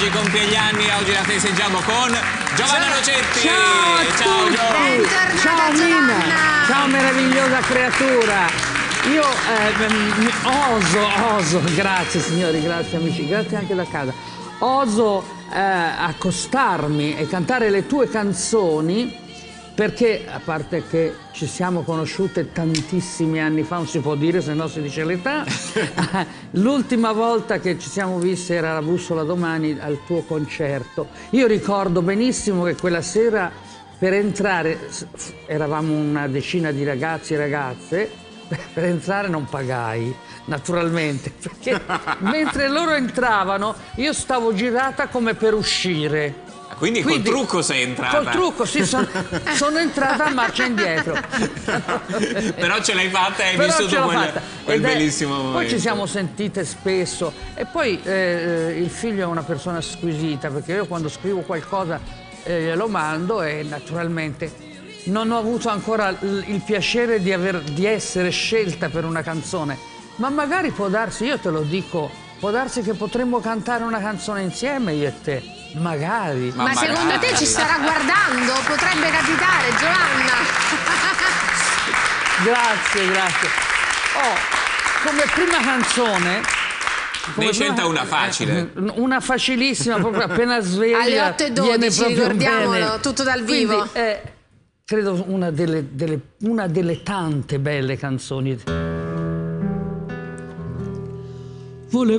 oggi compie gli anni, oggi la festeggiamo con Giovanna Rocetti. Ciao a tutti. Ciao Mina, ciao meravigliosa creatura. Io oso, grazie signori, grazie amici, grazie anche da casa. Oso accostarmi e cantare le tue canzoni perché, a parte che ci siamo conosciute tantissimi anni fa, non si può dire se no si dice l'età, l'ultima volta che ci siamo visti era alla Bussola Domani al tuo concerto. Io ricordo benissimo che quella sera per entrare, eravamo una decina di ragazzi e ragazze, per entrare non pagai, naturalmente, perché mentre loro entravano io stavo girata come per uscire. Quindi col trucco sei entrata? Col trucco, sì, sono entrata a marcia indietro. Però ce l'hai fatta e hai vissuto quel bellissimo momento. Poi ci siamo sentite spesso e poi il figlio è una persona squisita, perché io quando scrivo qualcosa glielo mando e naturalmente non ho avuto ancora il piacere di essere scelta per una canzone, ma magari può darsi, io te lo dico, può darsi che potremmo cantare una canzone insieme io e te. Magari. Ma secondo te ci starà guardando? Potrebbe capitare, Giovanna. Grazie. Come prima canzone... Ne hai scelta una facile. Una facilissima, proprio appena sveglia. Alle 8:12, ricordiamolo, bene. Tutto dal vivo. Quindi, credo una delle tante belle canzoni.